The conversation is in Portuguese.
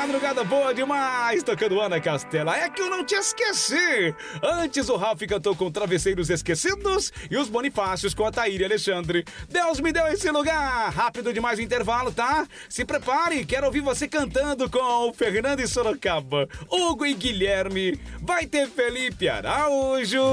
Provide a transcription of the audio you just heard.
Madrugada boa demais, tocando Ana Castela. É que eu não te esqueci. Antes o Ralf cantou com Travesseiros Esquecidos e os Bonifácios com a Taíri Alexandre. Deus me deu esse lugar. Rápido demais o intervalo, tá? Se prepare, quero ouvir você cantando com o Fernando e Sorocaba, Hugo e Guilherme. Vai ter Felipe Araújo.